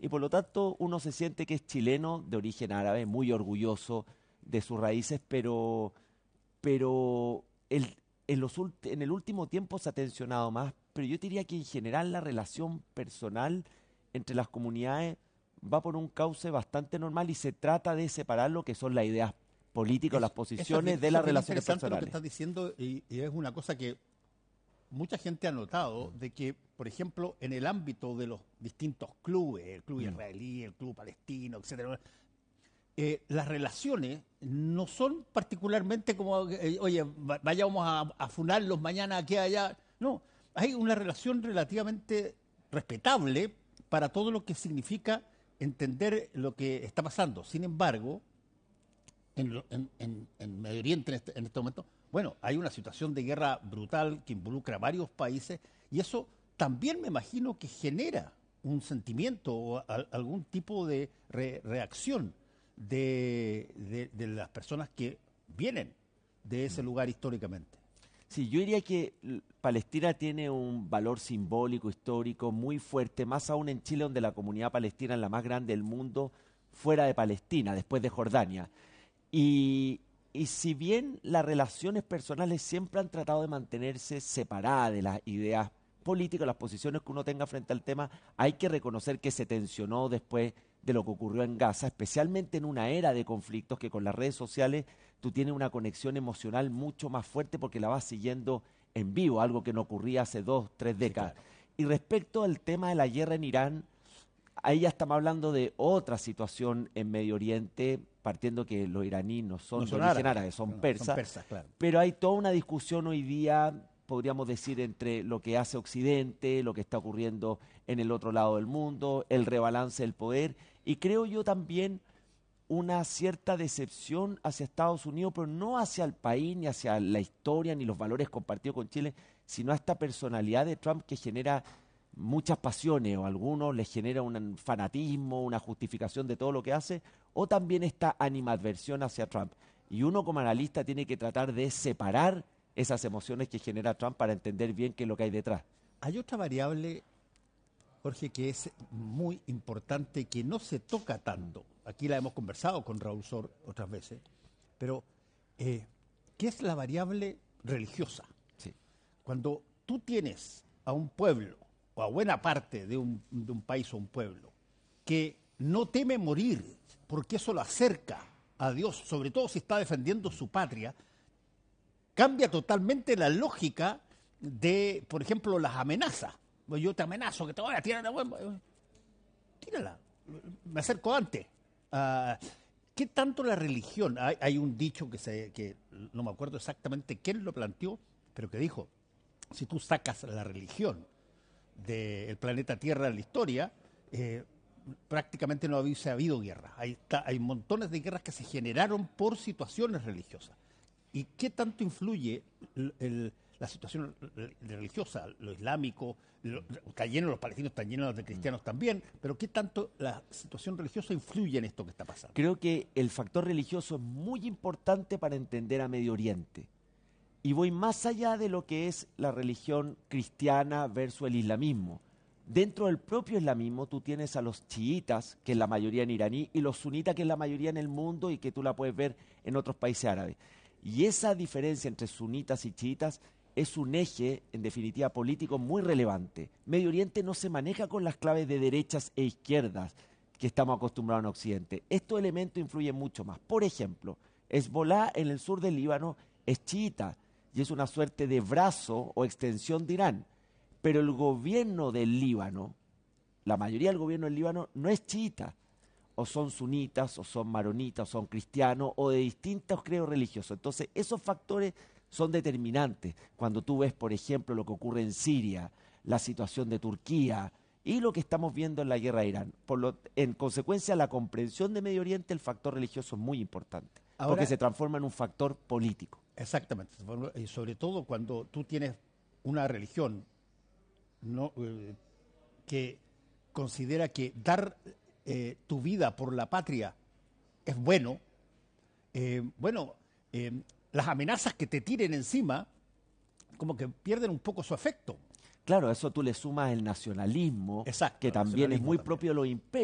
y por lo tanto uno se siente que es chileno de origen árabe, muy orgulloso de sus raíces, pero en el último tiempo se ha tensionado más, pero yo diría que en general la relación personal entre las comunidades va por un cauce bastante normal y se trata de separar lo que son las ideas políticas o las posiciones de eso las es bien relaciones interesante lo que personales. estás diciendo y es una cosa que mucha gente ha notado de que, por ejemplo, en el ámbito de los distintos clubes, el club israelí, el club palestino, etcétera, las relaciones no son particularmente como, oye, vayamos a funarlos mañana aquí allá. No, hay una relación relativamente respetable para todo lo que significa entender lo que está pasando. Sin embargo, en Medio Oriente en este momento, bueno, hay una situación de guerra brutal que involucra a varios países y eso también me imagino que genera un sentimiento o algún tipo de reacción de las personas que vienen de ese lugar históricamente. Sí, yo diría que Palestina tiene un valor simbólico, histórico muy fuerte, más aún en Chile, donde la comunidad palestina es la más grande del mundo, fuera de Palestina, después de Jordania. Y si bien las relaciones personales siempre han tratado de mantenerse separadas de las ideas políticas, las posiciones que uno tenga frente al tema, hay que reconocer que se tensionó después de lo que ocurrió en Gaza, especialmente en una era de conflictos que con las redes sociales tú tienes una conexión emocional mucho más fuerte porque la vas siguiendo en vivo, algo que no ocurría hace 2, 3 Sí, décadas. claro. Y respecto al tema de la guerra en Irán, ahí ya estamos hablando de otra situación en Medio Oriente, partiendo que los iraníes no No son de son origen árabes, árabe, son no, son persas, persas, claro. pero hay toda una discusión hoy día, podríamos decir, entre lo que hace Occidente, lo que está ocurriendo en el otro lado del mundo, el rebalance del poder, y creo yo también una cierta decepción hacia Estados Unidos, pero no hacia el país, ni hacia la historia, ni los valores compartidos con Chile, sino a esta personalidad de Trump que genera muchas pasiones, o a algunos les genera un fanatismo, una justificación de todo lo que hace, o también esta animadversión hacia Trump. Y uno como analista tiene que tratar de separar esas emociones que genera Trump para entender bien qué es lo que hay detrás. Hay otra variable, Jorge, que es muy importante, que no se toca tanto. Aquí la hemos conversado con Raúl Sor otras veces, pero ¿qué es la variable religiosa? Sí. Cuando tú tienes a un pueblo, o a buena parte de un país o un pueblo, que no teme morir, porque eso lo acerca a Dios, sobre todo si está defendiendo su patria, cambia totalmente la lógica de, por ejemplo, las amenazas. Pues yo te amenazo que te voy a tirar la bomba. Tírala. Me acerco antes. ¿Qué tanto la religión? Hay un dicho que no me acuerdo exactamente quién lo planteó, pero que dijo, si tú sacas la religión del planeta Tierra en la historia, prácticamente no hubiese habido guerra. Hay montones de guerras que se generaron por situaciones religiosas. ¿Y qué tanto influye la situación religiosa, lo islámico? Está lleno, los palestinos están llenos de cristianos también, pero ¿qué tanto la situación religiosa influye en esto que está pasando? Creo que el factor religioso es muy importante para entender a Medio Oriente. Y voy más allá de lo que es la religión cristiana versus el islamismo. Dentro del propio islamismo tú tienes a los chiitas, que es la mayoría en iraní, y los sunitas, que es la mayoría en el mundo y que tú la puedes ver en otros países árabes. Y esa diferencia entre sunitas y chiitas es un eje, en definitiva, político muy relevante. Medio Oriente no se maneja con las claves de derechas e izquierdas que estamos acostumbrados en Occidente. Estos elementos influyen mucho más. Por ejemplo, Hezbollah en el sur del Líbano es chiita y es una suerte de brazo o extensión de Irán. Pero el gobierno del Líbano, la mayoría del gobierno del Líbano no es chiita. O son sunitas, o son maronitas, o son cristianos, o de distintos credos religiosos. Entonces, esos factores son determinantes. Cuando tú ves, por ejemplo, lo que ocurre en Siria, la situación de Turquía y lo que estamos viendo en la guerra de Irán. En consecuencia, la comprensión de Medio Oriente, el factor religioso es muy importante, porque Ahora, se transforma en un factor político. exactamente, y sobre todo cuando tú tienes una religión no, que considera que dar tu vida por la patria es bueno, bueno, las amenazas que te tiren encima como que pierden un poco su efecto. Claro, a eso tú le sumas el nacionalismo, Exacto, que el también es nacionalismo muy también. propio de los imperios.